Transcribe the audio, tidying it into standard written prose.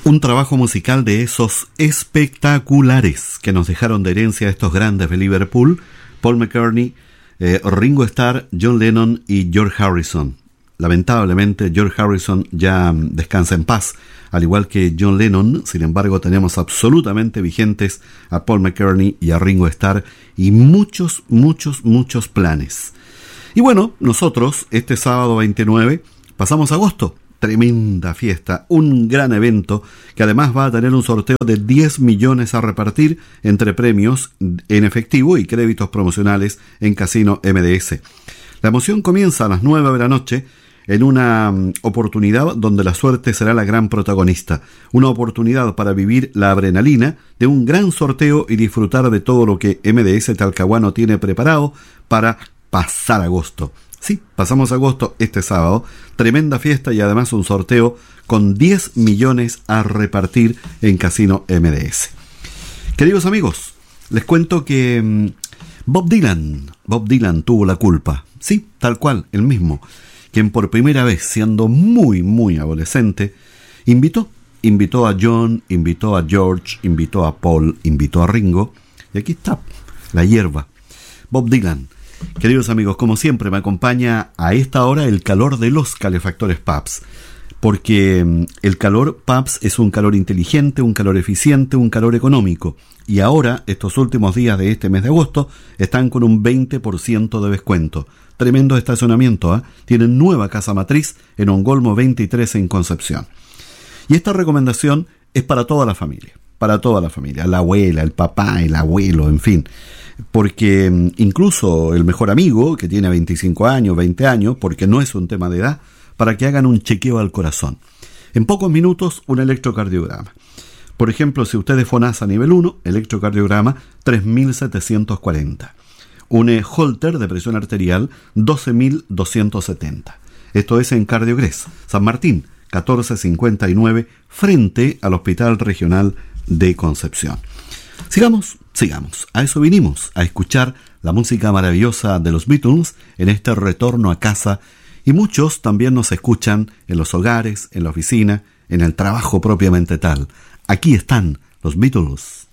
Un trabajo musical de esos espectaculares que nos dejaron de herencia estos grandes de Liverpool: Paul McCartney, Ringo Starr, John Lennon y George Harrison. Lamentablemente George Harrison ya descansa en paz, al igual que John Lennon. Sin embargo, tenemos absolutamente vigentes a Paul McCartney y a Ringo Starr y muchos planes. Y bueno, nosotros este sábado 29 pasamos agosto. Tremenda fiesta, un gran evento que además va a tener un sorteo de 10 millones a repartir entre premios en efectivo y créditos promocionales en Casino MDS. La emoción comienza a las 9 de la noche en una oportunidad donde la suerte será la gran protagonista. Una oportunidad para vivir la adrenalina de un gran sorteo y disfrutar de todo lo que MDS Talcahuano tiene preparado para pasar agosto. Sí, pasamos agosto este sábado, tremenda fiesta y además un sorteo con 10 millones a repartir en Casino MDS. Queridos amigos, les cuento que Bob Dylan tuvo la culpa. Sí, tal cual, el mismo, quien por primera vez, siendo muy adolescente, invitó a John, invitó a George, invitó a Paul, invitó a Ringo, y aquí está, la hierba. Bob Dylan. Queridos amigos, como siempre me acompaña a esta hora el calor de los calefactores Pabst, porque el calor Pabst es un calor inteligente, un calor eficiente, un calor económico, y ahora, estos últimos días de este mes de agosto, están con un 20% de descuento. Tremendo estacionamiento, ¿eh? Tienen nueva casa matriz en Ongolmo 23 en Concepción. Y esta recomendación es para toda la familia, la abuela, el papá, el abuelo, en fin. Porque incluso el mejor amigo, que tiene 25 años, 20 años, porque no es un tema de edad, para que hagan un chequeo al corazón. En pocos minutos, un electrocardiograma. Por ejemplo, si usted es FONASA nivel 1, electrocardiograma 3.740. Un Holter de presión arterial 12.270. Esto es en Cardiogres, San Martín, 1459, frente al Hospital Regional de Concepción. Sigamos. A eso vinimos, a escuchar la música maravillosa de los Beatles en este retorno a casa, y muchos también nos escuchan en los hogares, en la oficina, en el trabajo propiamente tal. Aquí están los Beatles.